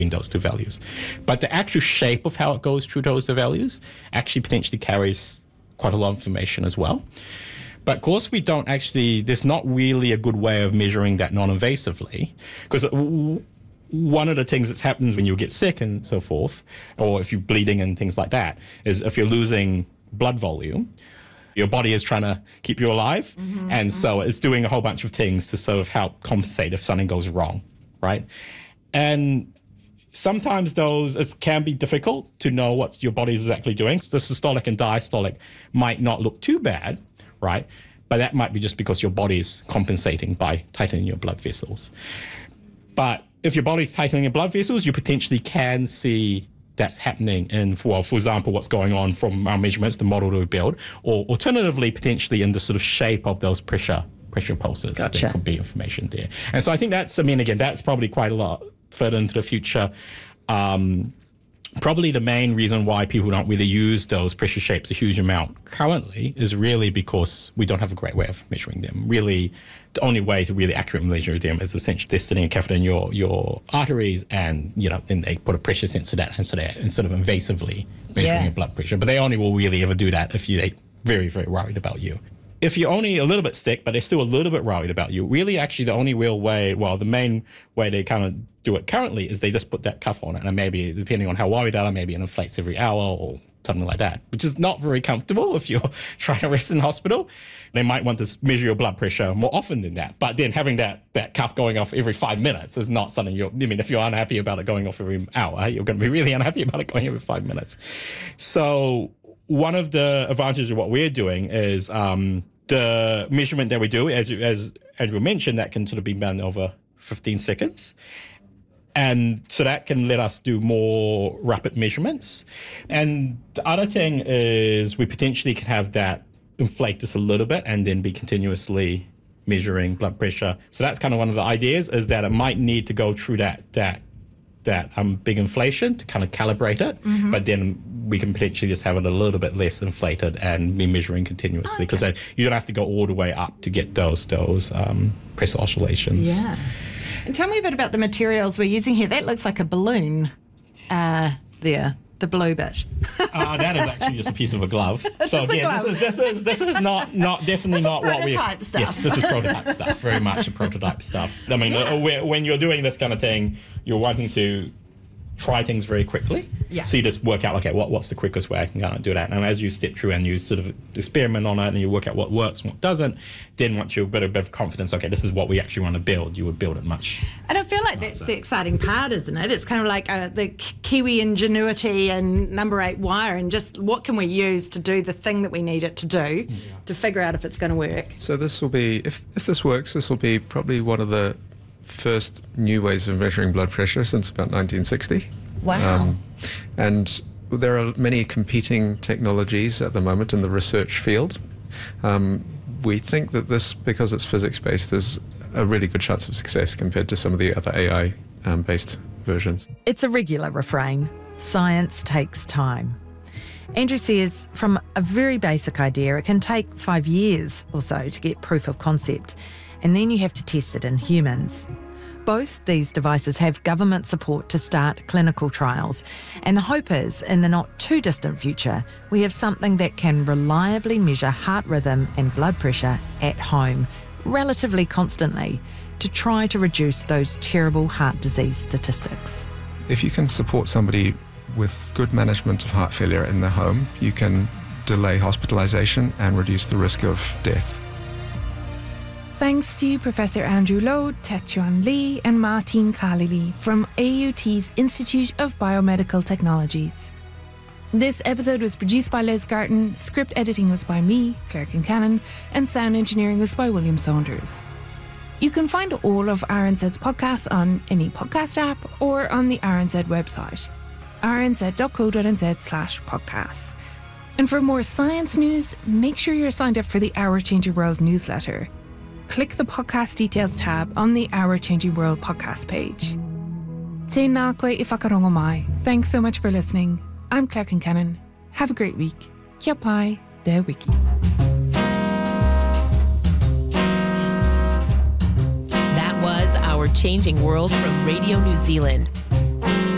in those two values. But the actual shape of how it goes through those two values actually potentially carries quite a lot of information as well. But of course, there's not really a good way of measuring that non-invasively, because one of the things that's happens when you get sick and so forth, or if you're bleeding and things like that, is if you're losing blood volume, your body is trying to keep you alive. And so it's doing a whole bunch of things to sort of help compensate if something goes wrong, right? And sometimes it can be difficult to know what your body is exactly doing. So the systolic and diastolic might not look too bad, right? But that might be just because your body is compensating by tightening your blood vessels. But if your body's tightening your blood vessels, you potentially can see that's happening in, for example, what's going on from our measurements, the model that we build, or alternatively, potentially in the sort of shape of those pressure pulses. Gotcha. There could be information there. And so I think that's probably quite a lot further into the future. Probably the main reason why people don't really use those pressure shapes a huge amount currently is really because we don't have a great way of measuring them. Really, the only way to really accurately measure them is essentially just sitting a catheter in your arteries, and then they put a pressure sensor that instead of invasively measuring your blood pressure. But they only will really ever do that if they're very, very worried about you. If you're only a little bit sick, but they're still a little bit worried about you, really actually the only real way, the main way they kind of do it currently is they just put that cuff on it, and maybe, depending on how worried they are, maybe it inflates every hour or something like that, which is not very comfortable if you're trying to rest in hospital. They might want to measure your blood pressure more often than that, but then having that cuff going off every 5 minutes is not something if you're unhappy about it going off every hour, you're going to be really unhappy about it going every 5 minutes. So one of the advantages of what we're doing is the measurement that we do, as Andrew mentioned, that can sort of be done over 15 seconds. And so that can let us do more rapid measurements. And the other thing is we potentially can have that inflate just a little bit and then be continuously measuring blood pressure. So that's kind of one of the ideas, is that it might need to go through that big inflation to kind of calibrate it, but then we can potentially just have it a little bit less inflated and be measuring continuously, because you don't have to go all the way up to get those pressure oscillations. Yeah. And tell me a bit about the materials we're using here. That looks like a balloon there, the blue bit. That is actually just a piece of a glove. So again, this is not definitely not what we. Stuff. Yes, this is prototype stuff. Very much a prototype stuff. I mean, when you're doing this kind of thing, you're wanting to try things very quickly. Yeah. So you just work out, okay, what's the quickest way I can kind of do that? And as you step through and you sort of experiment on it and you work out what works and what doesn't, then once you've got a bit of confidence, okay, this is what we actually want to build, you would build it much. And I feel like that's the exciting part, isn't it? It's kind of like the Kiwi ingenuity and number 8 wire, and just what can we use to do the thing that we need it to do to figure out if it's going to work. So this will be, if this works, this will be probably one of the first new ways of measuring blood pressure since about 1960. Wow. And there are many competing technologies at the moment in the research field. We think that this, because it's physics-based, there's a really good chance of success compared to some of the other AI-based versions. It's a regular refrain. Science takes time. Andrew says from a very basic idea, it can take 5 years or so to get proof of concept, and then you have to test it in humans. Both these devices have government support to start clinical trials, and the hope is, in the not too distant future, we have something that can reliably measure heart rhythm and blood pressure at home, relatively constantly, to try to reduce those terrible heart disease statistics. If you can support somebody with good management of heart failure in their home, you can delay hospitalisation and reduce the risk of death. Thanks to Professor Andrew Lo, Tet-Chuan Lee and Martin Kalili from AUT's Institute of Biomedical Technologies. This episode was produced by Liz Garton, script editing was by me, Claire Kincannon, and sound engineering was by William Saunders. You can find all of RNZ's podcasts on any podcast app or on the RNZ website, rnz.co.nz/podcasts. And for more science news, make sure you're signed up for the Our Changing World newsletter. Click the podcast details tab on the Our Changing World podcast page. Tēnā koe I whakarongo mai. Thanks so much for listening. I'm Claire Kincannon. Have a great week. Kia pai, te wiki. That was Our Changing World from Radio New Zealand.